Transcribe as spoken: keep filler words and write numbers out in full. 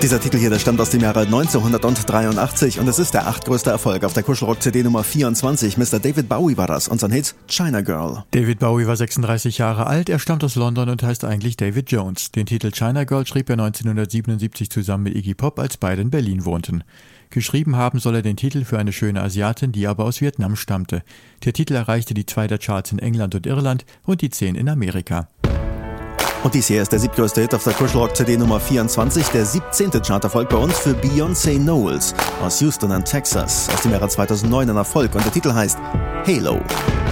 Dieser Titel hier, der stammt aus dem Jahre neunzehnhundertdreiundachtzig und es ist der achtgrößte Erfolg auf der Kuschelrock-C D Nummer vierundzwanzig. Mister David Bowie war das und sein Hit China Girl. David Bowie war sechsunddreißig Jahre alt, er stammt aus London und heißt eigentlich David Jones. Den Titel China Girl schrieb er neunzehnhundertsiebenundsiebzig zusammen mit Iggy Pop, als beide in Berlin wohnten. Geschrieben haben soll er den Titel für eine schöne Asiatin, die aber aus Vietnam stammte. Der Titel erreichte die zwei der Charts in England und Irland und die zehn in Amerika. Und dies hier ist der siebtgrößte Hit auf der Kuschelrock-C D Nummer vierundzwanzig, der siebzehnte Charterfolg bei uns für Beyoncé Knowles aus Houston und Texas, aus dem Jahre zweitausendneun ein Erfolg und der Titel heißt Halo.